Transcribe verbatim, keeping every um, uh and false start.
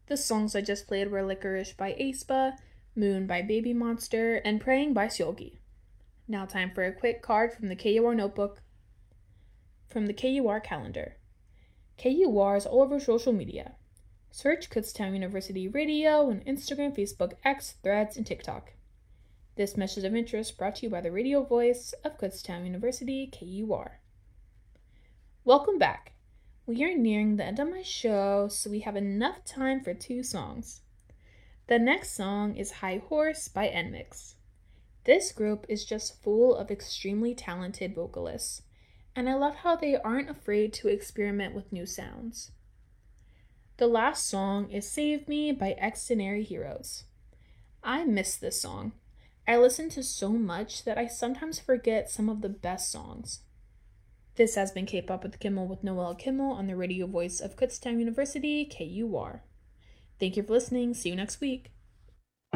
The songs I just played were Licorice by aespa, Moon by Baby Monster, and Praying by Seulgi. Now time for a quick card from the K U R notebook. From the K U R calendar. K U R is all over social media. Search Kutztown University Radio on Instagram, Facebook, X, Threads, and TikTok. This message of interest brought to you by the radio voice of Kutztown University, K U R. Welcome back. We are nearing the end of my show, so we have enough time for two songs. The next song is High Horse by N MIX. This group is just full of extremely talented vocalists, and I love how they aren't afraid to experiment with new sounds. The last song is Save Me by Extraordinary Heroes. I miss this song. I listen to so much that I sometimes forget some of the best songs. This has been K-Pop with Kimmel with Noelle Kimmel on the radio voice of Kutztown University, K U R. Thank you for listening. See you next week.